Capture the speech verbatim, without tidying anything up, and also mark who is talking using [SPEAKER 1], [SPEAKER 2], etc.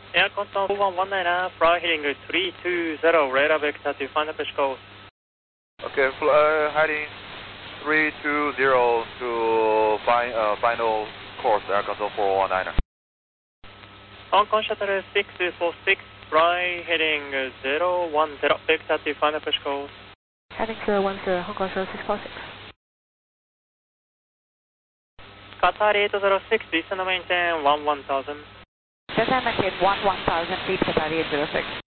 [SPEAKER 1] Air Control four one one nine, fly heading three two zero, radar vector to final approach course.
[SPEAKER 2] Okay, fly heading three two zero to fi uh, final course, Air Control four one nine.
[SPEAKER 1] Hong Kong Shuttle six four six, fly heading zero one zero, vector to final approach course.
[SPEAKER 3] Heading zero one zero, Hong Kong Shuttle six four six.
[SPEAKER 1] Qatar eight zero six, descend maintain one one thousand.
[SPEAKER 3] Descend maintain one one thousand feet, Qatar eight zero six.